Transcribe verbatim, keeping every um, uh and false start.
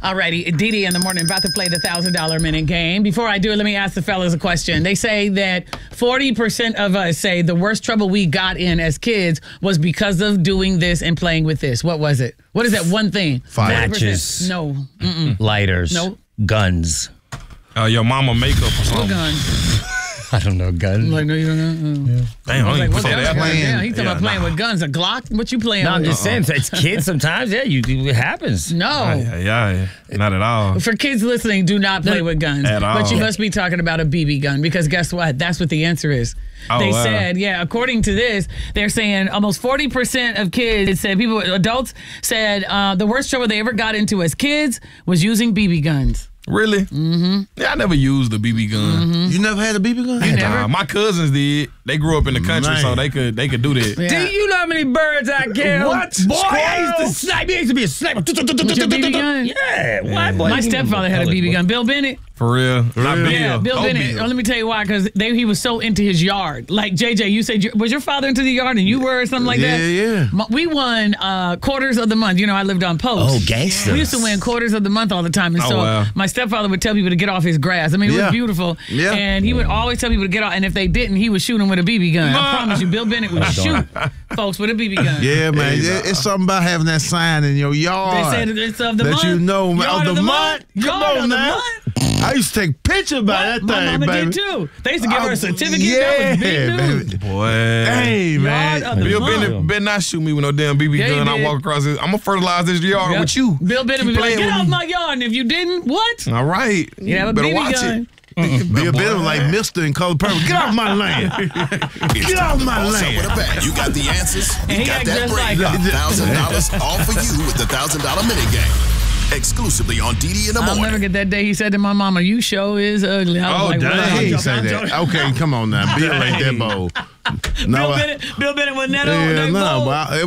All righty, Dee Dee in the morning, about to play the one thousand dollar minute game. Before I do it, let me ask the fellas a question. They say that forty percent of us say the worst trouble we got in as kids was because of doing this and playing with this. What was it? What is that one thing? Fire. Matches. No. Mm-mm. Lighters. Nope. Guns. Uh, your mama makeup or What something. gun? I don't know. Guns. I'm like, no, you don't know. Uh, Damn, I I was don't like, even what put gun? that playing? Yeah, he's talking Yeah, about playing nah. with guns. A Glock? What you playing No, I'm with? just saying. It's kids sometimes. Yeah, you it happens. No. Yeah, yeah, yeah. Not at all. For kids listening, do not play with guns. At all. But you must be talking about a B B gun because guess what? That's what the answer is. Oh, they wow. said, yeah, according to this, they're saying almost forty percent of kids said, people, adults said uh, the worst trouble they ever got into as kids was using B B guns. Really? Mm-hmm. Yeah, I never used a B B gun. Mm-hmm. You never had a B B gun? You never? Nah, my cousins did. They grew up in the country, Man. so they could they could do that. Yeah. Do you know how many birds I killed? What? Boy, I used Squirrels? to snipe. I used to be a sniper. With your B B gun? Yeah. Why, boy? My stepfather had a B B gun. Bill Bennett? For real. Not real? Bill. Yeah, Bill Oh, Bennett. Bill. Oh, let me tell you why, because he was so into his yard. Like, J J, you said, you, was your father into the yard and you were or something like Yeah, that? yeah. M- We won uh, quarters of the month. You know, I lived on post. Oh, gangsters. We used to win quarters of the month all the time. And Oh, so wow. my stepfather would tell people to get off his grass. I mean, it Yeah. was beautiful. Yeah. And he would always tell people to get off. And if they didn't, he would shoot them with a B B gun. I Ma. promise you, Bill Bennett would shoot folks with a B B gun. Yeah, man. Hey, Yeah, nah. it's something about having that sign in your They yard. said it's of the that month. you know, man. Yard Of the month? Come Yard on of the now. month. I used to take pictures about What? that My thing, mama baby. did too. They used to give her Oh, a certificate. Yeah, That was big news. baby. Boy. Hey, man. Yard of the Bill month. Bennett better not shoot me with no damn B B Yeah, he gun. I did. walk across this. I'm gonna fertilize this yard Yep. with you. Bill Bennett Keep would be like, playing get with off me." my yard. And if you didn't, what? All right. You have a better B B watch gun. it. Bill Bennett was like Mister in Color Purple. Get off my land. Get off my Also with a land. bet. You got the answers. And he You got act that just break. like one thousand dollars all for you with the one thousand dollar minute game. Exclusively on D D in the I'll morning. never get that day he said to my mama, you show is ugly. I was Oh, like, dang. well, He I'm ain't joking, say I'm that. joking. Okay, come on now. Bill ain't that bold. Bill No, I- Bennett, Bill Bennett wasn't that old. yeah, that no, bold. but I,